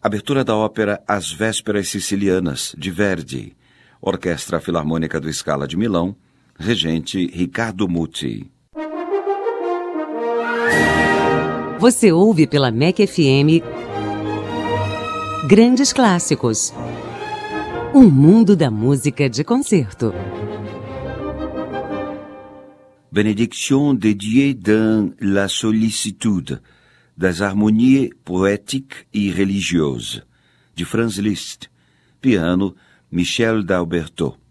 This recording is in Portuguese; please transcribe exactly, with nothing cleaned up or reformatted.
Abertura da ópera As Vésperas Sicilianas, de Verdi. Orquestra Filarmônica do Scala de Milão. Regente Riccardo Muti. Você ouve pela M E C F M Grandes Clássicos. Um mundo da música de concerto. Bénédiction dédiée dans la sollicitude, das harmonies poétiques e religieuses, de Franz Liszt. Piano, Michel d'Alberto.